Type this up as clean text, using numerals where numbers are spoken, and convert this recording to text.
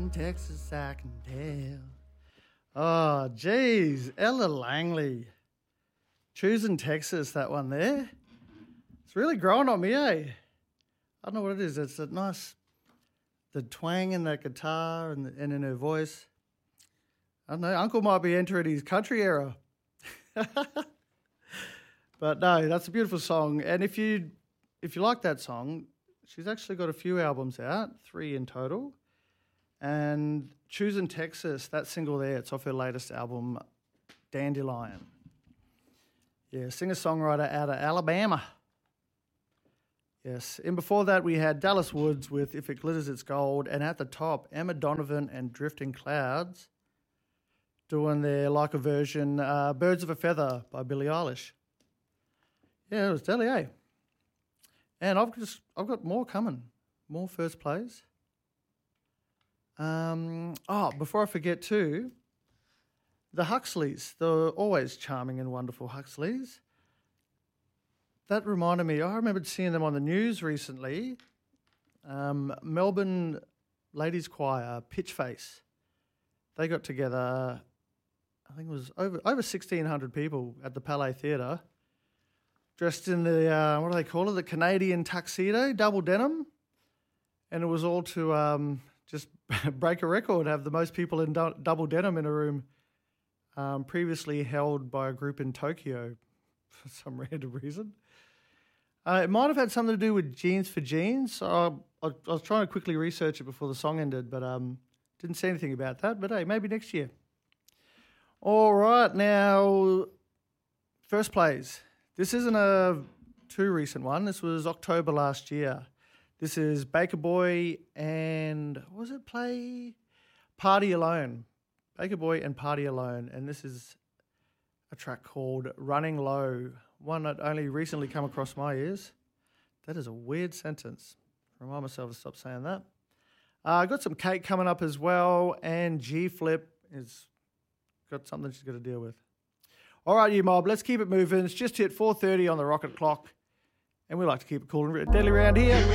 in Texas, I can tell. Oh, geez, Ella Langley. Choosing Texas, that one there. It's really growing on me, eh? I don't know what it is. It's that nice, the twang in that guitar and in her voice. I don't know. Uncle might be entering his country era. But no, that's a beautiful song. And if you like that song, she's actually got a few albums out, 3 in total. And Choosing Texas, that single there, it's off her latest album, Dandelion. Yeah, singer-songwriter out of Alabama. Yes, and before that we had Dallas Woods with If It Glitters It's Gold, and at the top, Emma Donovan and Drifting Clouds doing their like a version, Birds of a Feather by Billie Eilish. Yeah, it was deadly, eh? And I've got more coming, more first plays. Before I forget too, the Huxleys, the always charming and wonderful Huxleys. That reminded me, I remembered seeing them on the news recently. Melbourne Ladies Choir, Pitchface. They got together, I think it was over 1,600 people at the Palais Theatre, dressed in the, what do they call it, the Canadian tuxedo, double denim. And it was all to just break a record, have the most people in double denim in a room, previously held by a group in Tokyo for some random reason. It might have had something to do with Jeans for Jeans. I was trying to quickly research it before the song ended, but didn't see anything about that. But hey, maybe next year. All right, now, first plays. This isn't a too recent one. This was October last year. This is Baker Boy and, what was it, play? Party Alone. Baker Boy and Party Alone. And this is a track called Running Low, one that only recently come across my ears. That is a weird sentence. Remind myself to stop saying that. I've got some Cake coming up as well, and G-Flip has got something she's got to deal with. All right, you mob, let's keep it moving. It's just hit 4:30 on the rocket clock, and we like to keep it cool and deadly around here.